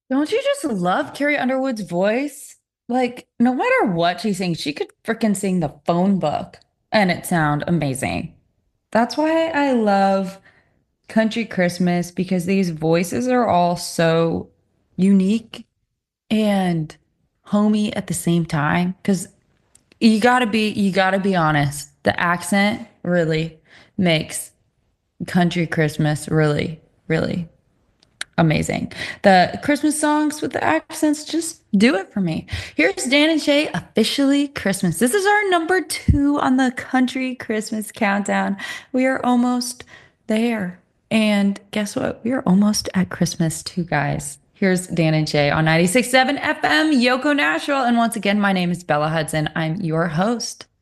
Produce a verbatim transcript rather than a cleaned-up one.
Don't you just love Carrie Underwood's voice? Like, no matter what she sings, she could freaking sing the phone book and it sound amazing. That's why I love Country Christmas because these voices are all so unique and homey at the same time. Because you gotta be, you gotta be honest. The accent really makes Country Christmas really, really amazing. The Christmas songs with the accents just do it for me. Here's Dan and Shay officially Christmas. This is our number two on the country Christmas countdown. We are almost there. And guess what? We are almost at Christmas too, guys. Here's Dan and Shay on ninety-six point seven F M, Yoko Nashville. And once again, my name is Bella Hudson. I'm your host.